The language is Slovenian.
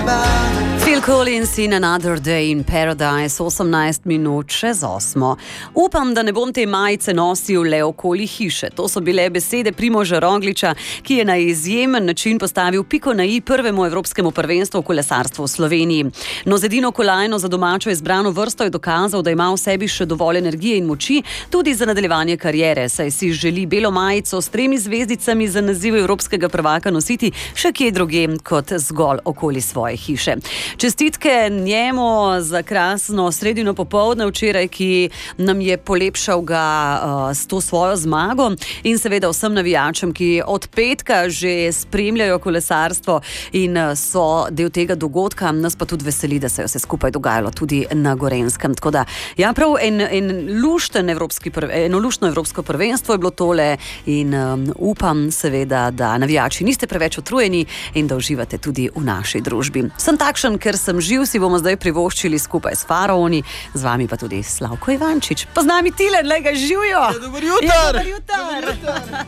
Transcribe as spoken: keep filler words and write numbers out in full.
Phil Collins in Another Day in Paradise, osemnajst minut čez osmo. Upam, da ne bom te majice nosil le okoli hiše. To so bile besede Primoža Rogliča, ki je na izjemen način postavil piko na i prvemu evropskemu prvenstvu v kolesarstvu v Sloveniji. No, z edino kolajno za domačo izbrano vrsto je dokazal, da ima v sebi še dovolj energije in moči tudi za nadaljevanje kariere, saj si želi belo majico s tremi zvezdicami za naziv evropskega prvaka nositi še kje drugje kot zgolj okoli svoje hiše. Čestitke njemu za krasno sredino popoldne včeraj, ki nam je polepšal ga uh, s to svojo zmago, in seveda vsem navijačem, ki od petka že spremljajo kolesarstvo in so del tega dogodka. Nas pa tudi veseli, da se je vse skupaj dogajalo tudi na Gorenjskem. Tako da, ja, prav en, en lušten evropski, eno luštno evropsko prvenstvo je bilo tole in um, upam seveda, da navijači niste preveč utrujeni in da uživate tudi v naši družbi. Sem takšen, ker sem živ, si bomo zdaj privoščili skupaj s Faraoni, z vami pa tudi Slavko Ivančič. Pa z nami Tilen, le ga živijo! Ja, dober jutar! Ja, dober jutar!